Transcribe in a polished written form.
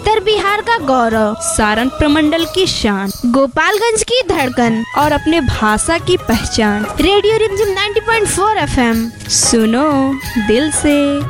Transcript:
उत्तर बिहार का गौरव, सारण प्रमंडल की शान गोपालगंज की धड़कन और अपने भाषा की पहचान। रेडियो रिमझिम 90.4 FM। सुनो दिल से।